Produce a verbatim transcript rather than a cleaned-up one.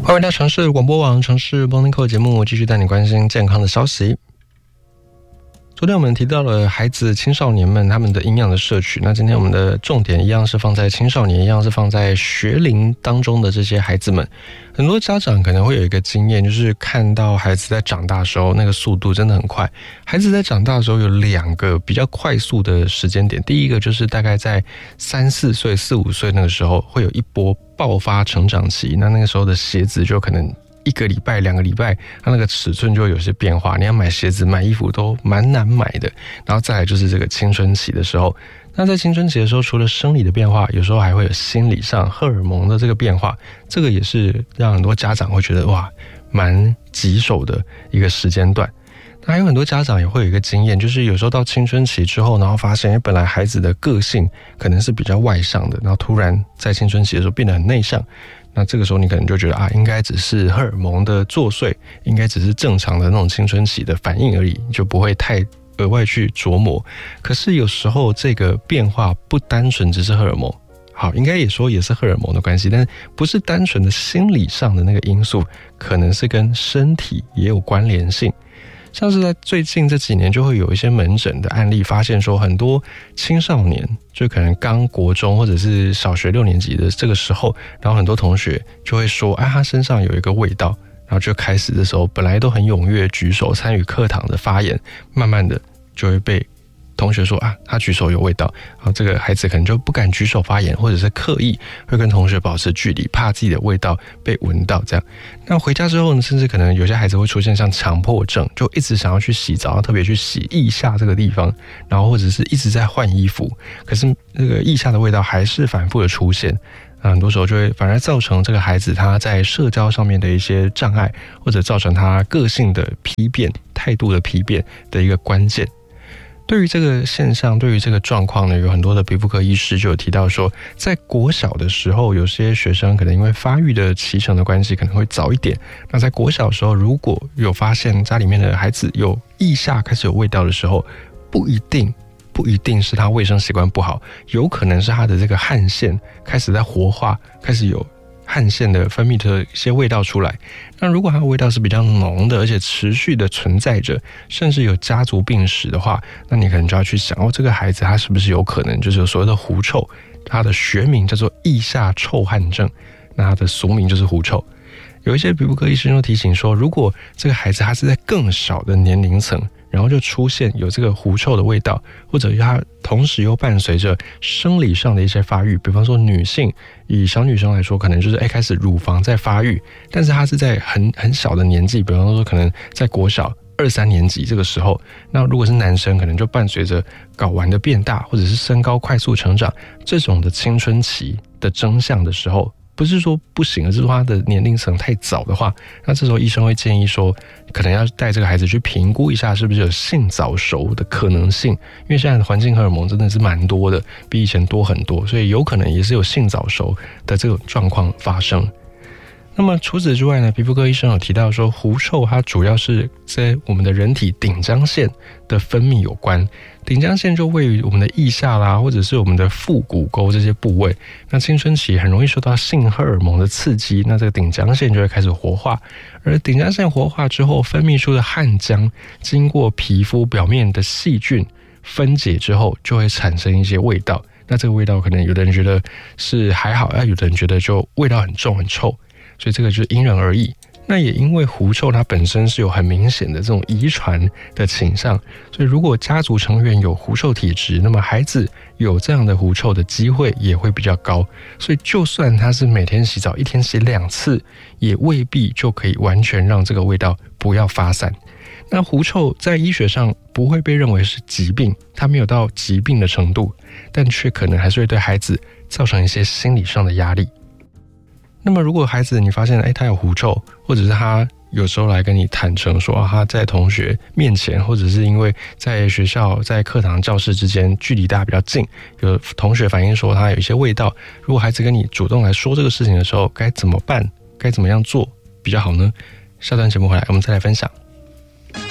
欢迎回到城市广播网城市 Morning Call 节目，继续带你关心健康的消息。昨天我们提到了孩子青少年们他们的营养的摄取，那今天我们的重点一样是放在青少年，一样是放在学龄当中的这些孩子们。很多家长可能会有一个经验，就是看到孩子在长大的时候那个速度真的很快。孩子在长大的时候有两个比较快速的时间点，第一个就是大概在三四岁四五岁那个时候会有一波爆发成长期，那那个时候的鞋子就可能一个礼拜两个礼拜它那个尺寸就有些变化，你要买鞋子买衣服都蛮难买的。然后再来就是这个青春期的时候，那在青春期的时候除了生理的变化，有时候还会有心理上荷尔蒙的这个变化，这个也是让很多家长会觉得哇蛮棘手的一个时间段。那还有很多家长也会有一个经验，就是有时候到青春期之后，然后发现本来孩子的个性可能是比较外向的，然后突然在青春期的时候变得很内向，那这个时候你可能就觉得啊，应该只是荷尔蒙的作祟，应该只是正常的那种青春期的反应而已，就不会太额外去琢磨。可是有时候这个变化不单纯只是荷尔蒙，好，应该也说也是荷尔蒙的关系，但不是单纯的心理上的那个因素，可能是跟身体也有关联性。像是在最近这几年就会有一些门诊的案例发现说，很多青少年就可能刚国中或者是小学六年级的这个时候，然后很多同学就会说啊，他身上有一个味道，然后就开始的时候本来都很踊跃举手参与课堂的发言，慢慢的就会被同学说啊，他举手有味道，然后这个孩子可能就不敢举手发言，或者是刻意会跟同学保持距离，怕自己的味道被闻到这样。那回家之后呢，甚至可能有些孩子会出现像强迫症，就一直想要去洗澡，特别去洗腋下这个地方，然后或者是一直在换衣服，可是这个腋下的味道还是反复的出现。很多时候就会反而造成这个孩子他在社交上面的一些障碍，或者造成他个性的批变、态度的批变的一个关键。对于这个现象，对于这个状况呢，有很多的皮肤科医师就有提到说，在国小的时候，有些学生可能因为发育的期程的关系，可能会早一点。那在国小的时候，如果有发现家里面的孩子有腋下开始有味道的时候，不一定不一定是他卫生习惯不好，有可能是他的这个汗腺开始在活化，开始有汗腺的分泌的一些味道出来。那如果它的味道是比较浓的，而且持续的存在着，甚至有家族病史的话，那你可能就要去想哦，这个孩子他是不是有可能就是有所谓的狐臭，它的学名叫做腋下臭汗症，那它的俗名就是狐臭。有一些皮肤科医生又提醒说，如果这个孩子他是在更小的年龄层，然后就出现有这个狐臭的味道，或者它同时又伴随着生理上的一些发育，比方说女性，以小女生来说，可能就是哎开始乳房在发育，但是她是在很很小的年纪，比方说可能在国小二三年级这个时候，那如果是男生，可能就伴随着睾丸的变大，或者是身高快速成长，这种的青春期的征象的时候，不是说不行，而是说他的年龄层太早的话，那这时候医生会建议说，可能要带这个孩子去评估一下是不是有性早熟的可能性，因为现在的环境荷尔蒙真的是蛮多的，比以前多很多，所以有可能也是有性早熟的这种状况发生。那么除此之外呢，皮肤科医生有提到说，狐臭它主要是在我们的人体顶浆腺的分泌有关，顶浆腺就位于我们的腋下啦，或者是我们的腹股沟这些部位。那青春期很容易受到性荷尔蒙的刺激，那这个顶浆腺就会开始活化，而顶浆腺活化之后分泌出的汗浆，经过皮肤表面的细菌分解之后，就会产生一些味道。那这个味道可能有的人觉得是还好，有的人觉得就味道很重很臭，所以这个就是因人而异。那也因为狐臭它本身是有很明显的这种遗传的倾向，所以如果家族成员有狐臭体质，那么孩子有这样的狐臭的机会也会比较高。所以就算他是每天洗澡，一天洗两次，也未必就可以完全让这个味道不要发散。那狐臭在医学上不会被认为是疾病，它没有到疾病的程度，但却可能还是会对孩子造成一些心理上的压力。那么如果孩子你发现哎他有狐臭，或者是他有时候来跟你坦诚说、啊、他在同学面前，或者是因为在学校在课堂教室之间距离大家比较近，有同学反映说他有一些味道，如果孩子跟你主动来说这个事情的时候，该怎么办，该怎么样做比较好呢？下段节目回来我们再来分享。